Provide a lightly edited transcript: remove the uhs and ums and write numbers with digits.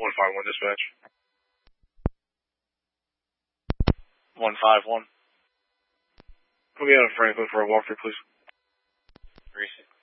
151 dispatch. 151. Put me out of Franklin for a walkthrough, please. 360.